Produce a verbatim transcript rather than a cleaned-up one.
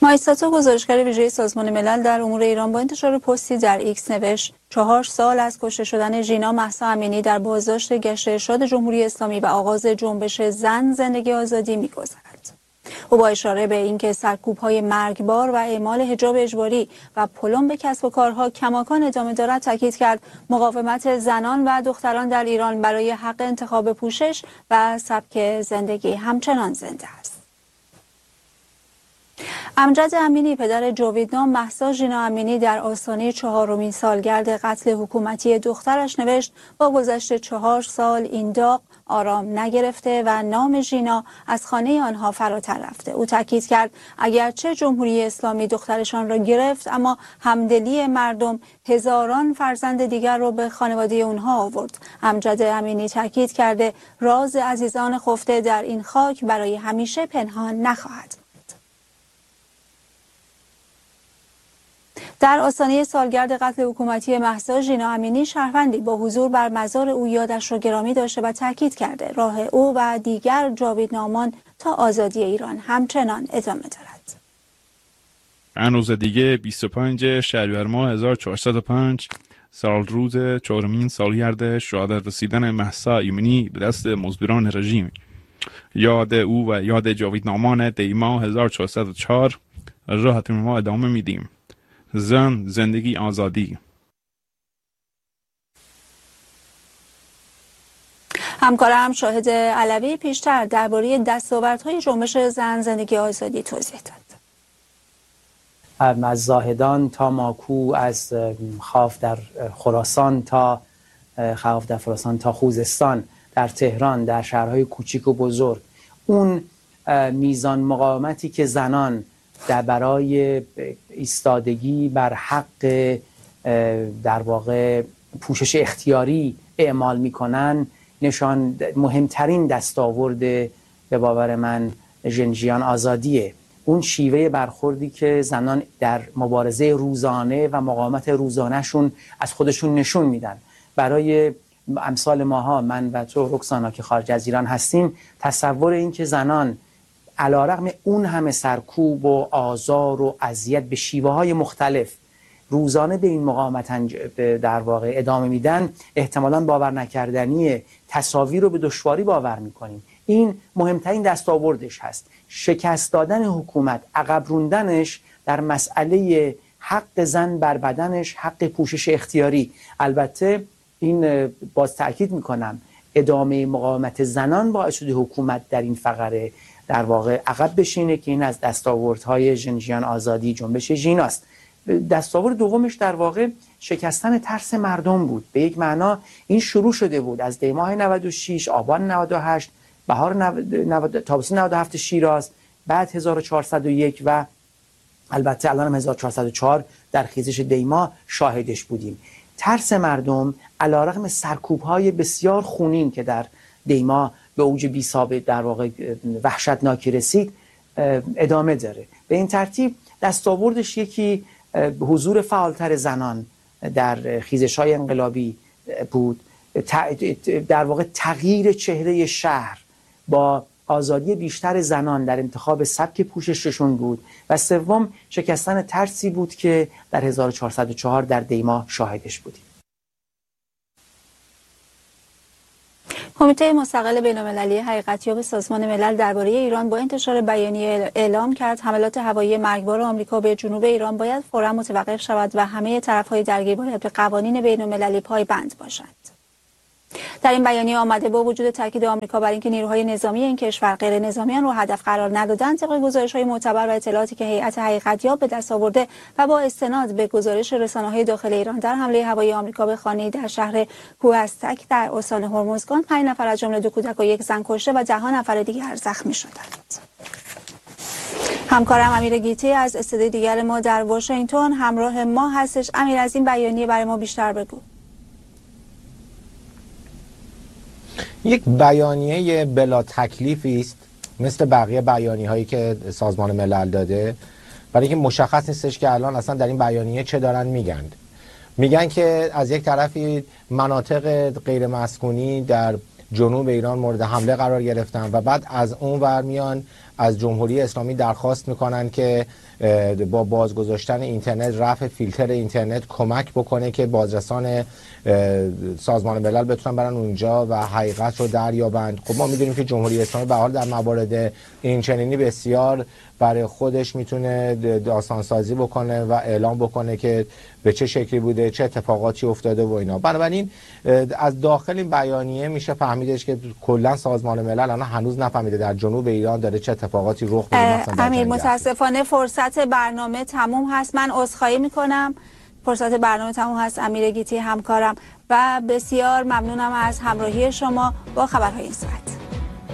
مایساتو گزارشگر ویژه سازمان ملل در امور ایران با انتشار پستی در ایکس نوشت چهار سال از کشته شدن ژینا مهسا امینی در بازداشت گشت ارشاد جمهوری اسلامی و آغاز جنبش زن زندگی آزادی می‌گذرد. او با اشاره به اینکه سرکوب‌های مرگبار و اعمال حجاب اجباری و پلم به کسب و کارها کماکان ادامه دارد تاکید کرد مقاومت زنان و دختران در ایران برای حق انتخاب پوشش و سبک زندگی همچنان زنده است. امجد امینی پدر جاویدنام مهسا ژینا امینی در آستانه چهارمین سالگرد قتل حکومتی دخترش نوشت با گذشت چهار سال این داغ آرام نگرفته و نام ژینا از خانه آنها فراتر رفته. او تاکید کرد اگرچه جمهوری اسلامی دخترشان را گرفت اما همدلی مردم هزاران فرزند دیگر را به خانواده اونها آورد. امجد امینی تاکید کرده راز عزیزان خفته در این خاک برای همیشه پنهان نخواهد. در آستانه سالگرد قتل حکومتی مهسا ژینا امینی شهروندی با حضور بر مزار او یادش را گرامی داشته و تاکید کرده راه او و دیگر جاویدنامان تا آزادی ایران همچنان ادامه دارد. روز دیگه بیست و پنجم شهریور ماه هزار و چهارصد و پنج سال روز چهارمین سالگرد شهادت رسیدن مهسا امینی به دست مزدوران رژیم. یاد او و یاد جاویدنامان دیما هزار و چهارصد و چهار را ما ادامه میدیم. زن، زندگی، آزادی. همکارم شاهد علوی پیشتر درباره دستاوردهای جنبش زن، زندگی، آزادی توضیح داد. از زاهدان تا ماکو، از خاف در خراسان تا خاف در خراسان تا خوزستان، در تهران، در شهرهای کوچیک و بزرگ، اون میزان مقاومتی که زنان در برای ایستادگی بر حق در واقع پوشش اختیاری اعمال میکنن نشان مهمترین دستاورد به باور من ژنژیان آزادیه. اون شیوه برخوردی که زنان در مبارزه روزانه و مقاومت روزانهشون از خودشون نشون میدن. برای امثال ماها، من و تو رکسانا که خارج از ایران هستیم، تصور این که زنان علیرغم اون همه سرکوب و آزار و اذیت به شیوه های مختلف روزانه به این مقاومت در واقع ادامه میدن، احتمالاً باور نکردنی، تصاویر رو به دشواری باور میکنیم. این مهمترین دستاوردش هست، شکست دادن حکومت، عقب روندنش در مسئله حق زن بر بدنش، حق پوشش اختیاری. البته این باز تأکید میکنم ادامه مقاومت زنان باعث شده حکومت در این فقره در واقع عقب بشینه که این از دستاوردهای ژنژیان آزادی، جنبش ژیناست. دستاورد دومش در واقع شکستن ترس مردم بود. به یک معنا این شروع شده بود از دی ماه نود و شش، آبان نود و هشت، بهار تابستون نود و هفت شیراز، بعد هزار و چهارصد و یک و البته الان هم هزار و چهارصد و چهار در خیزش دی ماه شاهدش بودیم. ترس مردم علیرغم سرکوب‌های بسیار خونین که در دی ماه به اوج بی سابقه در واقع وحشتناکی رسید ادامه داره. به این ترتیب دستاوردش یکی حضور فعالتر زنان در خیزش‌های انقلابی بود، در واقع تغییر چهره شهر با آزادی بیشتر زنان در انتخاب سبک پوشششون بود و سوم شکستن ترسی بود که در هزار و چهارصد و چهار در دی ماه شاهدش بودیم. کمیته مستقل بین‌المللی حقیقتیاب سازمان ملل درباره ایران با انتشار بیانیه اعلام کرد حملات هوایی مرگبار آمریکا به جنوب ایران باید فوراً متوقف شود و همه طرف‌های درگیر باید به قوانین بین‌المللی پایبند باشند. در این بیانیه آمده با وجود تاکید آمریکا بر اینکه نیروهای نظامی این کشور غیر نظامیان را هدف قرار ندادند، طبق گزارش‌های معتبر و اطلاعاتی که هیئت حقیقتیاب به دست آورده و با استناد به گزارش رسانه‌های داخل ایران، در حمله هوایی آمریکا به خانه‌ای در شهر کوهستک در استان هرمزگان پنج نفر از جمله دو کودک و یک زن کشته و ده نفر دیگر زخمی شدند. همکارم امیر گیتی از استودیوی دیگر ما در واشنگتن همراه ما هستش. امیر، از این بیانیه برای ما بیشتر بگو. یک بیانیه بلا تکلیفی است مثل بقیه بیانیه هایی که سازمان ملل داده، برای اینکه مشخص نیستش که الان اصلا در این بیانیه چه دارن میگن. میگن که از یک طرفی مناطق غیر مسکونی در جنوب ایران مورد حمله قرار گرفتن و بعد از اون ور میان از جمهوری اسلامی درخواست میکنن که با بازگذاشتن اینترنت، رفع فیلتر اینترنت کمک بکنه که بازرسان سازمان ملل بتونن برن اونجا و حقیقت رو دریابند. خب ما میدونیم که جمهوری اسلامی به حال در موارد این چنینی بسیار برای خودش میتونه داستان سازی بکنه و اعلام بکنه که به چه شکلی بوده، چه اتفاقاتی افتاده و اینا. بنابراین از داخل این بیانیه میشه فهمیدش که کلا سازمان ملل الان هنوز نفهمیده در جنوب ایران داره چه اتفاقاتی رخ میده. امیر متاسفانه فرصت برنامه تموم هست. من عذرخواهی میکنم، فرصت برنامه تموم هست. امیر گیتی همکارم و بسیار ممنونم از همراهی شما با خبرهای این ساعت.